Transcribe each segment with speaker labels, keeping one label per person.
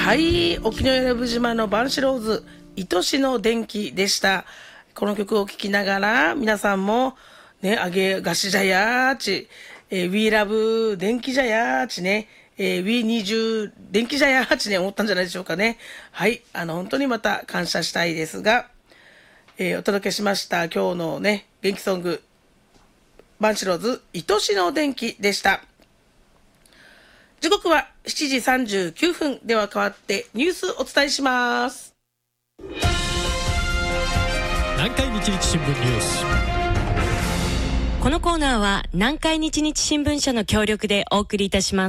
Speaker 1: はい、沖永良部島のバンシローズ愛しの電気でした。この曲を聴きながら皆さんもね、あげがしじゃやーち、We love 電気じゃやーちね、We need you 電気じゃやーちね、思ったんじゃないでしょうかね。はい、本当にまた感謝したいですが、お届けしました今日のね、元気ソング、バンシローズ愛しの電気でした。時刻は7時39分では変わってニュースお伝えします。
Speaker 2: 南海日日新聞ニュース。
Speaker 3: このコーナーは南海日日新聞社の協力でお送りいたします。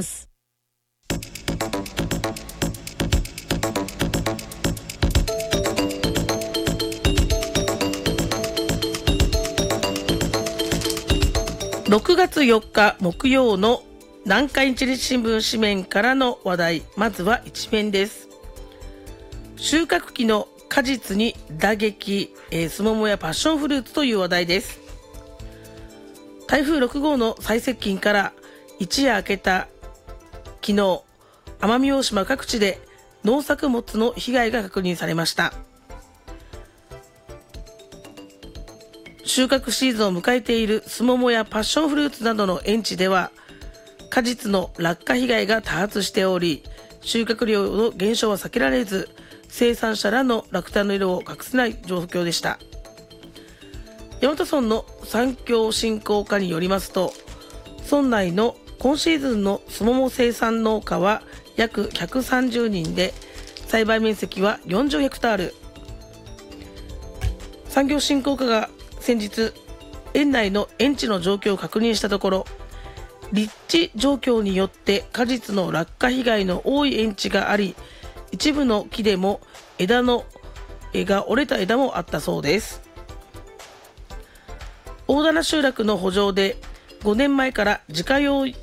Speaker 1: 6月4日木曜の南海日日新聞紙面からの話題。まずは一面です。収穫期の果実に打撃、スモモやパッションフルーツという話題です。台風6号の最接近から一夜明けた昨日、奄美大島各地で農作物の被害が確認されました。収穫シーズンを迎えているスモモやパッションフルーツなどの園地では果実の落下被害が多発しており、収穫量の減少は避けられず、生産者らの落胆の色を隠せない状況でした。大和村の産業振興課によりますと、村内の今シーズンのスモモ生産農家は約130人で、栽培面積は40ヘクタール。産業振興課が先日、園内の園地の状況を確認したところ、立地状況によって果実の落下被害の多い園地があり、一部の木でも枝が折れた枝もあったそうです。大棚集落の圃場で5年前から自家用